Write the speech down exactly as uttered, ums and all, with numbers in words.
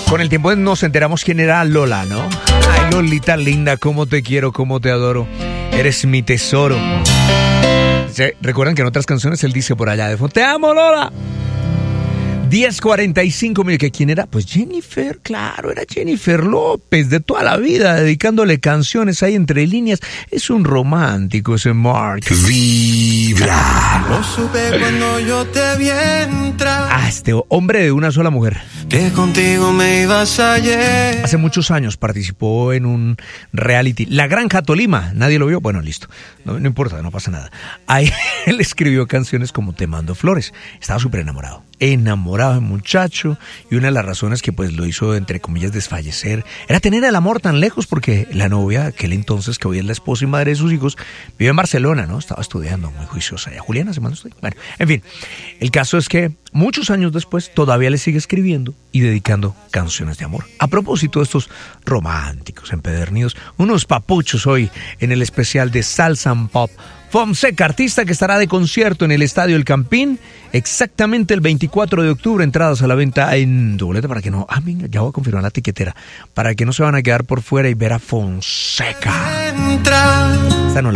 Con el tiempo nos enteramos quién era Lola, ¿no? Ay, Lolita linda, cómo te quiero, cómo te adoro. Eres mi tesoro. Recuerdan que en otras canciones él dice por allá de fondo, te amo, Lola. diez cuarenta y cinco, mire, ¿que quién era? Pues Jennifer, claro, era Jennifer López, de toda la vida, dedicándole canciones ahí entre líneas. Es un romántico ese Mark. Vibra. Lo supe cuando yo te vi entrar. Ah, este hombre de una sola mujer. Que contigo me ibas ayer. Hace muchos años participó en un reality, La Granja Tolima. ¿Nadie lo vio? Bueno, listo. No, no importa, no pasa nada. Ahí él escribió canciones como Te mando flores. Estaba súper enamorado. Enamorado de muchacho, y una de las razones que pues lo hizo entre comillas desfallecer era tener el amor tan lejos, porque la novia, aquel entonces que hoy es la esposa y madre de sus hijos, vive en Barcelona, ¿no? Estaba estudiando, muy juiciosa. ¿Ya Juliana se mandó usted? Bueno, en fin, el caso es que muchos años después todavía le sigue escribiendo y dedicando canciones de amor. A propósito de estos románticos empedernidos, unos papuchos hoy en el especial de Salsa and Pop. Fonseca, artista que estará de concierto en el Estadio El Campín exactamente el veinticuatro de octubre, entradas a la venta en doblete para que no, ah, venga, ya voy a confirmar la tiquetera, para que no se van a quedar por fuera y ver a Fonseca. Esta no la